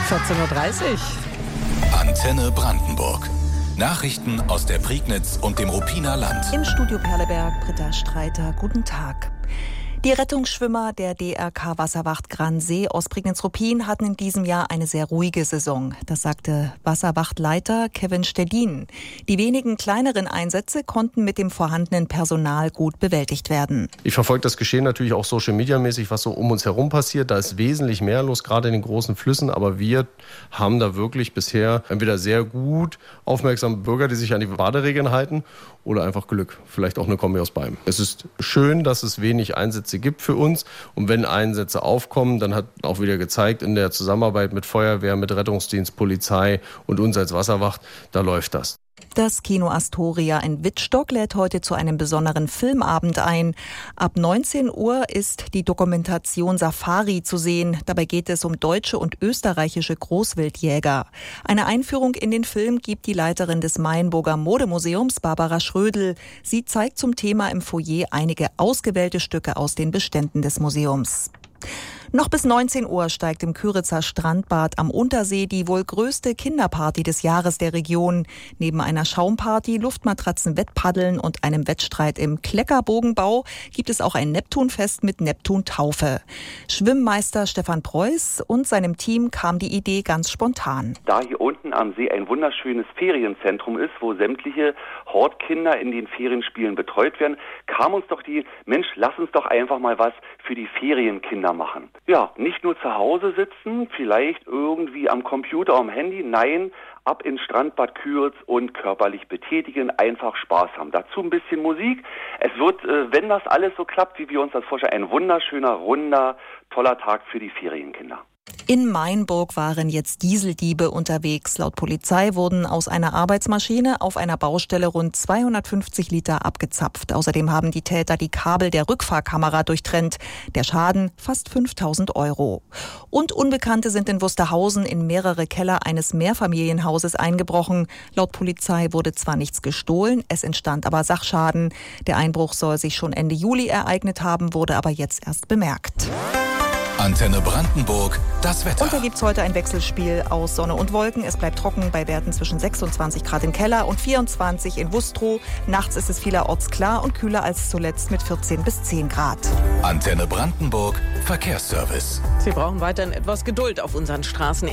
14:30 Uhr. Antenne Brandenburg. Nachrichten aus der Prignitz und dem Ruppiner Land. Im Studio Perleberg, Britta Streiter, guten Tag. Die Rettungsschwimmer der DRK Wasserwacht Gransee aus Prignitz-Ruppin hatten in diesem Jahr eine sehr ruhige Saison. Das sagte Wasserwachtleiter Kevin Stedin. Die wenigen kleineren Einsätze konnten mit dem vorhandenen Personal gut bewältigt werden. Ich verfolge das Geschehen natürlich auch social-media-mäßig, was so um uns herum passiert. Da ist wesentlich mehr los, gerade in den großen Flüssen. Aber wir haben da wirklich bisher entweder sehr gut aufmerksame Bürger, die sich an die Baderegeln halten, oder einfach Glück. Vielleicht auch eine Kombi aus beidem. Es ist schön, dass es wenig Einsätze gibt für uns. Und wenn Einsätze aufkommen, dann hat auch wieder gezeigt, in der Zusammenarbeit mit Feuerwehr, mit Rettungsdienst, Polizei und uns als Wasserwacht, da läuft das. Das Kino Astoria in Wittstock lädt heute zu einem besonderen Filmabend ein. Ab 19 Uhr ist die Dokumentation Safari zu sehen. Dabei geht es um deutsche und österreichische Großwildjäger. Eine Einführung in den Film gibt die Leiterin des Mayenburger Modemuseums, Barbara Schrödel. Sie zeigt zum Thema im Foyer einige ausgewählte Stücke aus den Beständen des Museums. Noch bis 19 Uhr steigt im Küritzer Strandbad am Untersee die wohl größte Kinderparty des Jahres der Region. Neben einer Schaumparty, Luftmatratzen, Wettpaddeln und einem Wettstreit im Kleckerbogenbau gibt es auch ein Neptunfest mit Neptuntaufe. Schwimmmeister Stefan Preuß und seinem Team kam die Idee ganz spontan. Da hier unten am See ein wunderschönes Ferienzentrum ist, wo sämtliche Hortkinder in den Ferienspielen betreut werden, kam uns doch Mensch, lass uns doch einfach mal was für die Ferienkinder machen. Ja, nicht nur zu Hause sitzen, vielleicht irgendwie am Computer, am Handy, nein, ab ins Strandbad Küritz und körperlich betätigen, einfach Spaß haben. Dazu ein bisschen Musik. Es wird, wenn das alles so klappt, wie wir uns das vorstellen, ein wunderschöner, runder, toller Tag für die Ferienkinder. In Mayenburg waren jetzt Dieseldiebe unterwegs. Laut Polizei wurden aus einer Arbeitsmaschine auf einer Baustelle rund 250 Liter abgezapft. Außerdem haben die Täter die Kabel der Rückfahrkamera durchtrennt. Der Schaden fast 5.000 €. Und Unbekannte sind in Wusterhausen in mehrere Keller eines Mehrfamilienhauses eingebrochen. Laut Polizei wurde zwar nichts gestohlen, es entstand aber Sachschaden. Der Einbruch soll sich schon Ende Juli ereignet haben, wurde aber jetzt erst bemerkt. Antenne Brandenburg, das Wetter. Und da gibt's heute ein Wechselspiel aus Sonne und Wolken. Es bleibt trocken bei Werten zwischen 26 Grad in Keller und 24 in Wustrow. Nachts ist es vielerorts klar und kühler als zuletzt mit 14 bis 10 Grad. Antenne Brandenburg, Verkehrsservice. Sie brauchen weiterhin etwas Geduld auf unseren Straßen.